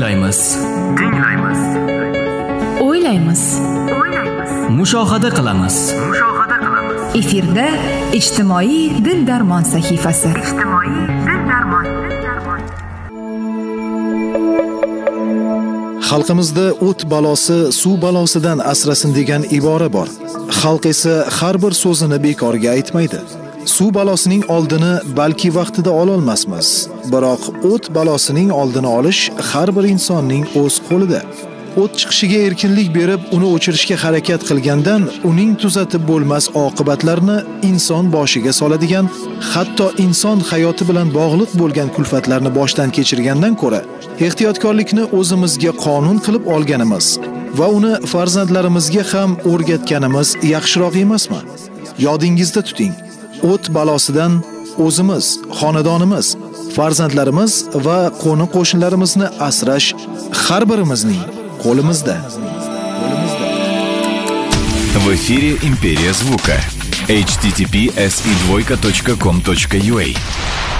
tinglaymiz, o'ylaymiz, mushohada qilamiz. efirda ijtimoiy dil-darmon sahifasi. Xalqimizda o't balosi suv balosidan asrasin degan ibora bor. Xalq esa har bir so'zini bekorga aytmaydi. Suv balosining oldini balki vaqtida ololmasmiz, biroq o't balosining oldini olish har bir insonning o'z qo'lida. O't chiqishiga erkinlik berib, uni o'chirishga harakat qilgandan uning tuzatib bo'lmas oqibatlarini inson boshiga soladigan, hatto inson hayoti bilan bog'liq bo'lgan kulfatlarni boshdan kechirgandan ko'ra, ehtiyotkorlikni o'zimizga qonun qilib olganimiz va uni farzandlarimizga ham o'rgatganimiz yaxshiroq emasmi? Yodingizda tuting. O't balosidan o'zimiz, xonadonimiz, farzandlarimiz va qo'ni-qo'shnilarimizni asrash har birimizning qo'limizda. В эфире «Империя звука». https://com.ua